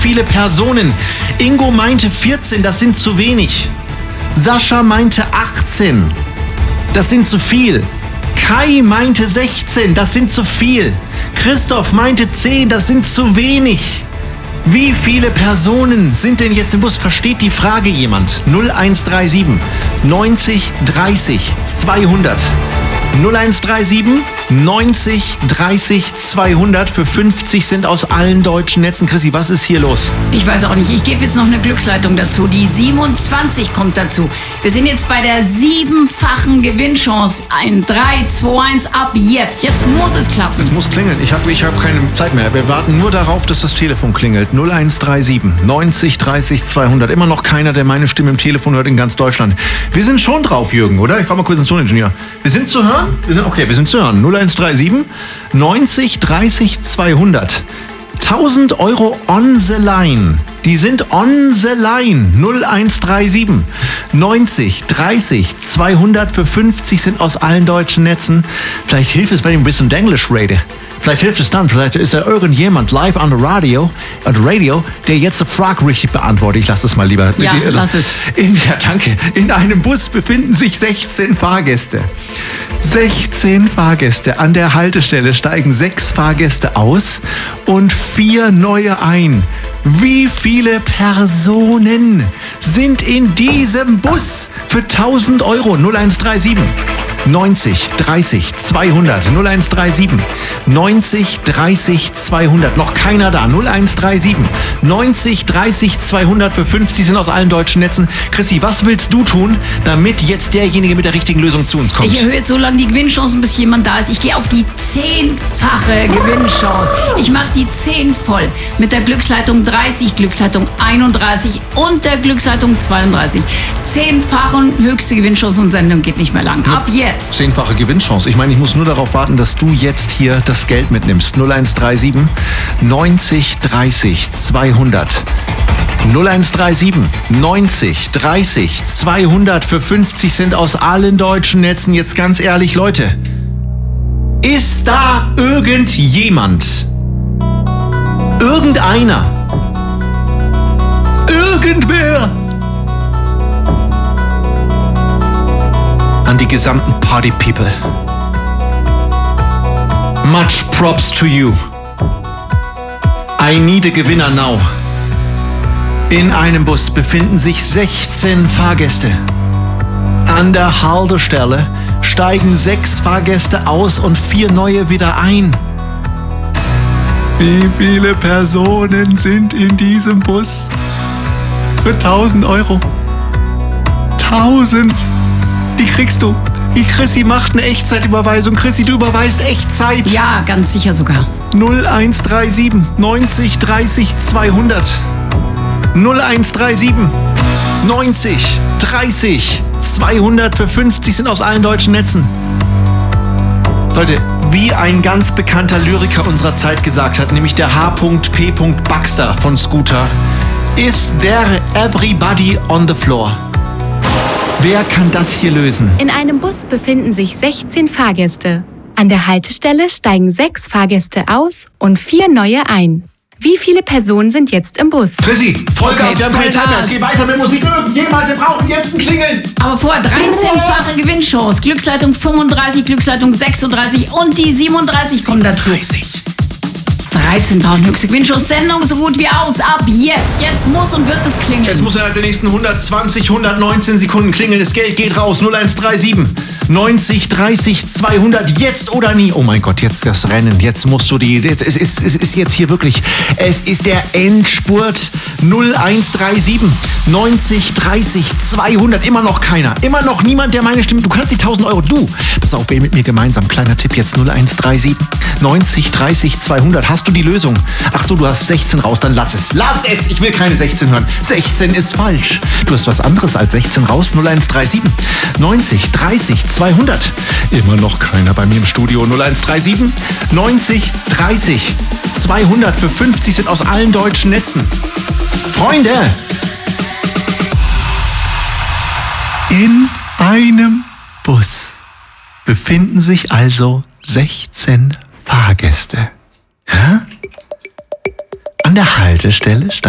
viele Personen? Ingo meinte 14, das sind zu wenig. Sascha meinte 18, das sind zu viel. Kai meinte 16, das sind zu viel. Christoph meinte 10, das sind zu wenig. Wie viele Personen sind denn jetzt im Bus? Versteht die Frage jemand? 0137 90 30 200. 0137 90 30 200. Für 50 sind aus allen deutschen Netzen. Chrissy, was ist hier los? Ich weiß auch nicht. Ich gebe jetzt noch eine Glücksleitung dazu. Die 27 kommt dazu. Wir sind jetzt bei der 7-fachen Gewinnchance. 3, 2, 1, ab jetzt. Jetzt muss es klappen. Es muss klingeln. Ich hab keine Zeit mehr. Wir warten nur darauf, dass das Telefon klingelt. 0137 90 30 200. Immer noch keiner, der meine Stimme im Telefon hört in ganz Deutschland. Wir sind schon drauf, Jürgen, oder? Ich frage mal kurz den Toningenieur. Wir sind zu hören? Wir sind zu hören. 0137 90 30 200. 1000 Euro on the line. Die sind on the line. 0137 90 30 200. Für 50 sind aus allen deutschen Netzen. Vielleicht hilft es, wenn ich ein bisschen Englisch rede. Vielleicht hilft es dann. Vielleicht ist da irgendjemand live on the Radio, der jetzt die Frage richtig beantwortet. Ich lasse das mal lieber. Ja, lass es. Danke. In einem Bus befinden sich 16 Fahrgäste. 16 Fahrgäste. An der Haltestelle steigen 6 Fahrgäste aus und 4 neue ein. Wie viele Personen sind in diesem Bus für 1000 Euro? 0137 90 30 200. 0137 90 30 200. Noch keiner da. 0137 90 30 200. Für 50 sind aus allen deutschen Netzen. Chrissy, was willst du tun, damit jetzt derjenige mit der richtigen Lösung zu uns kommt? Ich erhöhe jetzt so lange die Gewinnchancen, bis jemand da ist. Ich gehe auf die 10-fache Gewinnchance. Ich mache die 10 voll. Mit der Glücksleitung 30, Glücksleitung 31 und der Glücksleitung 32. 10-fache höchste Gewinnchance und Sendung geht nicht mehr lang. Ab jetzt. 10-fache Gewinnchance. Ich meine, ich muss nur darauf warten, dass du jetzt hier das Geld mitnimmst. 0137 90 30 200. 0137 90 30 200. Für 50 sind aus allen deutschen Netzen. Jetzt ganz ehrlich, Leute. Ist da irgendjemand? Irgendeiner? Irgendwer? An die gesamten Party People. Much props to you. I need a Gewinner now. In einem Bus befinden sich 16 Fahrgäste. An der Haltestelle steigen 6 Fahrgäste aus und 4 neue wieder ein. Wie viele Personen sind in diesem Bus? Für 1000 Euro. 1000. Die kriegst du. Die Chrissy macht eine Echtzeitüberweisung. Chrissy, du überweist Echtzeit. Ja, ganz sicher sogar. 0137 90 30 200. 0137 90 30 200. Für 50 sind aus allen deutschen Netzen. Leute, wie ein ganz bekannter Lyriker unserer Zeit gesagt hat, nämlich der H.P. Baxter von Scooter: Is there everybody on the floor? Wer kann das hier lösen? In einem Bus befinden sich 16 Fahrgäste. An der Haltestelle steigen 6 Fahrgäste aus und 4 neue ein. Wie viele Personen sind jetzt im Bus? Chrissy, Vollgas, wir haben keine Zeit mehr. Es geht weiter mit Musik. Irgendjemand, wir brauchen jetzt ein Klingeln. Aber vorher 13-fache Gewinnchance. Glücksleitung 35, Glücksleitung 36 und die 37 kommen dazu. 13 Frauen höchste Gewinnchance. Sendung so gut wie aus. Ab jetzt. Jetzt muss und wird es klingeln. Jetzt muss innerhalb der nächsten 120, 119 Sekunden klingeln. Das Geld geht raus. 0137 90 30 200. Jetzt oder nie. Oh mein Gott, jetzt das Rennen. Jetzt musst du es ist jetzt hier wirklich. Es ist der Endspurt. 0137 90 30 200. Immer noch keiner. Immer noch niemand, der meine Stimme. Du kannst die 1000 Euro. Du. Pass auf, wähl mit mir gemeinsam. Kleiner Tipp jetzt. 0137 90 30 200. Hast du die Lösung? Ach so, du hast 16 raus, dann lass es. Lass es! Ich will keine 16 hören. 16 ist falsch. Du hast was anderes als 16 raus. 0137 90 30 200. Immer noch keiner bei mir im Studio. 0137 90 30 200. Für 50 sind aus allen deutschen Netzen. Freunde! In einem Bus befinden sich also 16 Fahrgäste. An der Haltestelle